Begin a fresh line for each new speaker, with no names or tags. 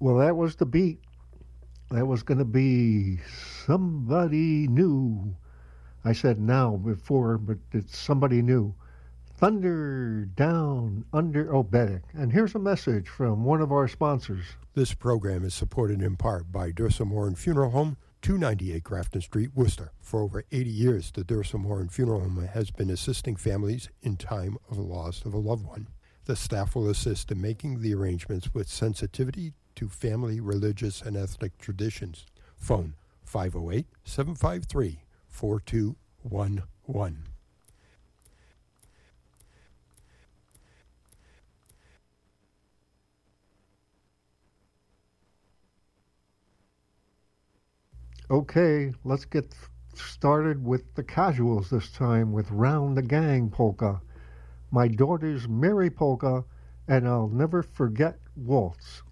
Well, that was the beat. That was going to be Somebody New. I said now before, but it's Somebody New. Thunder Down Under Obetic. And here's a message from one of our sponsors.
This program is supported in part by Dursa Morin Funeral Home, 298 Grafton Street, Worcester. For over 80 years, the Dursa Morin Funeral Home has been assisting families in time of loss of a loved one. The staff will assist in making the arrangements with sensitivity to family, religious, and ethnic traditions. Phone 508-753-4211.
Okay, let's get started with the casuals this time with Round the Gang Polka, My Daughter's Merry Polka, and I'll Never Forget Waltz.